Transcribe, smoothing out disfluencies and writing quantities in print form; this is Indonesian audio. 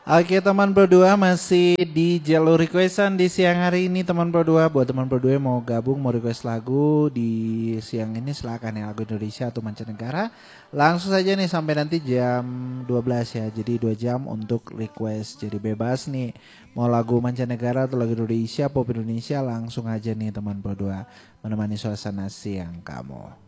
Oke teman berdua masih di jalur requestan di siang hari ini teman berdua. Buat teman berdua yang mau gabung mau request lagu di siang ini silakan ya, lagu Indonesia atau mancanegara. Langsung saja nih sampai nanti jam 12 ya. Jadi 2 jam untuk request. Jadi bebas nih mau lagu mancanegara atau lagu Indonesia, pop Indonesia langsung aja nih teman berdua menemani suasana siang kamu.